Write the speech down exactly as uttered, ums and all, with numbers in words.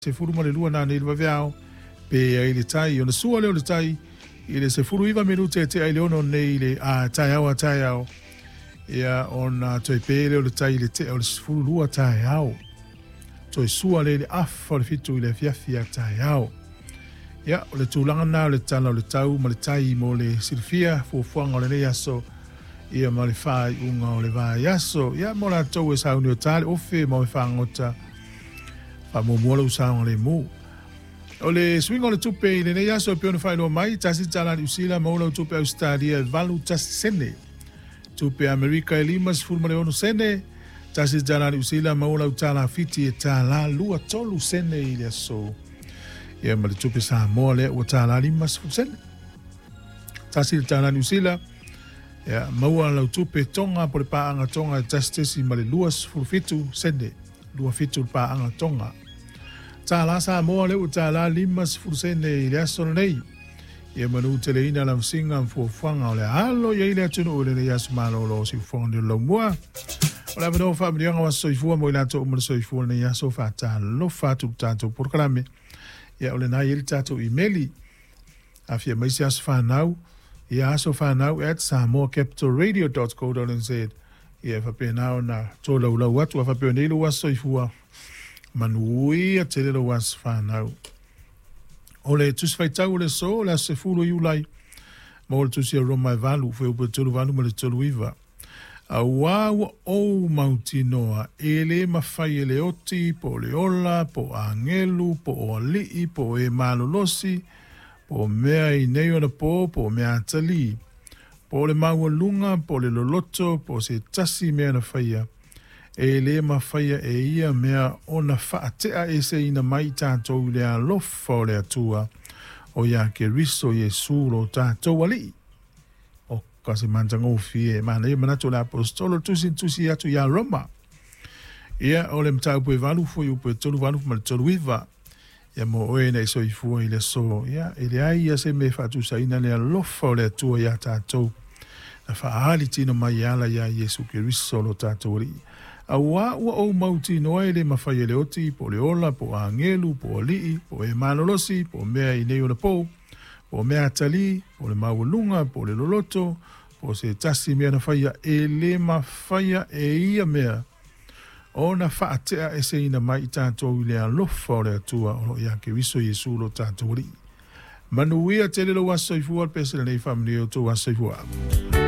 se furu ma le lua na ne le vaveao pe ai le tai ona sua le le tai i le se furu iva minute te ai le ono nei le a tai au a tai au ia ona toi pe le le tai le te o le se furu lua tai au toi sua le le afa le fitu i le fiafia tai au ia o le tūlanga na le tala o le tau ma le tai mo le silfia fuafuanga o le nei aso ia ma le whai unga o le vai aso ia mo la tau e sauni o tale ofe mo e whangota pa mo mo lo usang le mo o le swing o le tupe le nei aso pe ona fai no mai tasi tala ni usila mo lo tupe Australia valu tasi sene tupe America e limas fulma le ono sene tasi tala ni usila mo lo tala fiti e tala lua tolu sene i le aso ia ma le tupe sa mo le o tala limas fu sene tasi tala ni usila ia maua lo tupe tonga por paanga tonga justice i ma le luas fu fitu sene lua fitu paanga tonga Tala sa mo le utala limas fursene i le aso nei. Ia manu tele ina la msinga mfuafanga o le alo ia ile atunu o le le yasu malo lo si fonde lo mua. O la mano fa mrianga wa soifua mo ila to umar soifua ne yaso fa ta lo fa tu tanto por kalame. Ia o le na ili tato emaili. Afia maisi aso fa nau. Ia aso fa nau at samoa capital radio dot co dot n z. Ia fa pe nao na to lau lau watu fa pe neilu wa soifua. Manui a tele lo was whanau. O le tusi fai tau le so, le se fulu iulai. Ma o le tusi a roma e valu, fwe upe tolu valu ma le tolu iwa. A wawa o mauti noa, e le mawhai e le oti, po le ola, po a ngelu, po o alii, po e malolosi, po mea i neo na po, po mea atali. Po le maua lunga, po le loloto, po se tasi mea na whaia. E le mawhaia e ia mea o na whaatea e se ina mai tātou le a lofa o le atua o ia ke riso Jesu lo tātou ali. O kasi mantanga o fie, mana ia manato le apostolo tusi tusi atu ia Roma. Ia o le mtau pue valu fo yu pue tolu valu ma le tolu iwa. Ia mo oe na iso i fua i le so. Ia e le ai ia se me whatu sa ina le a lofa o le atua ia tātou. Na whaali tino mai ala ia Jesu ke riso lo tātou ali. A wa wa o mauti noa ele mawhai le oti, po le ola, po a ngelu, po alii, po e malolosi, po mea i neo na po, po mea tali, po le mawalunga, po le loloto, po se tasi mea na whaia e le mawhaia e ia mea. O na whaatea e se ina mai tātou i le alofa o le atua o ia ke riso Jesu lo tātou ri. Manuia te lelo waso i fuar pese le nei whamini o tō waso i fuar.